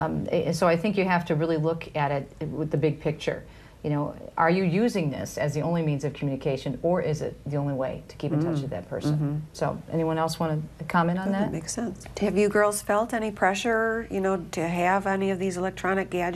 So I think you have to really look at it with the big picture. You know, are you using this as the only means of communication, or is it the only way to keep in touch with that person? So anyone else want to comment on that? That makes sense. Have you girls felt any pressure, you know, to have any of these electronic gadgets